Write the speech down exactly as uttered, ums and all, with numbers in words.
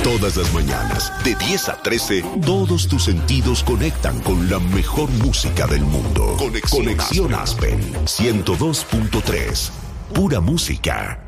Todas las mañanas, de diez a trece, todos tus sentidos conectan con la mejor música del mundo. Conexión, Conexión Aspen, ciento dos punto tres. Pura música.